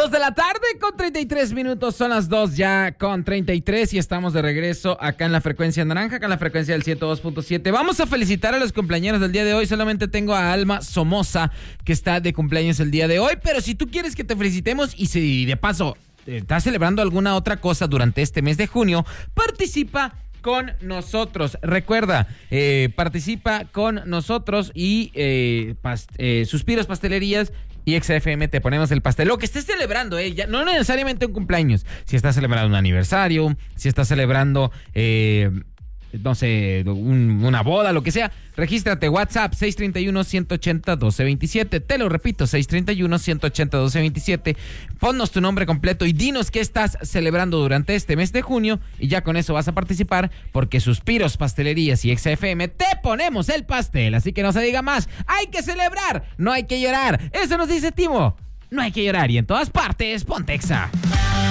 2 de la tarde con 33 minutos, son las 2 ya con 33 y estamos de regreso acá en la frecuencia naranja, acá en la frecuencia del 102.7. Vamos a felicitar a los cumpleaños del día de hoy. Solamente tengo a Alma Somoza que está de cumpleaños el día de hoy, pero si tú quieres que te felicitemos y si de paso estás celebrando alguna otra cosa durante este mes de junio, participa con nosotros. Recuerda, participa con nosotros y Suspiros Pastelerías y XFM te ponemos el pastel. Lo que estés celebrando, ya, no necesariamente un cumpleaños. Si estás celebrando un aniversario, si estás celebrando, no sé, una boda, lo que sea, regístrate. WhatsApp 631-180-1227. Te lo repito, 631-180-1227. Ponnos tu nombre completo y dinos qué estás celebrando durante este mes de junio y ya con eso vas a participar porque Suspiros Pastelerías y XFM te ponemos el pastel. Así que no se diga más. Hay que celebrar, no hay que llorar. Eso nos dice Timo. No hay que llorar y en todas partes, Pontexa.